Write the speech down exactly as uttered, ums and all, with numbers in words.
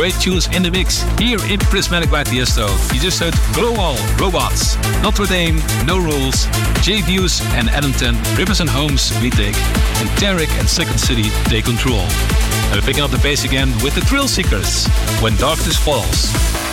great tunes in the mix here in Prismatic by Tiesto. You just heard Global Robots, Notre Dame, No Rules, Jay Views and Adamton, Rivers and Homes, We Take, and Tarek and Second City, Take Control. And we're picking up the pace again with the Thrill Seekers, When Darkness Falls.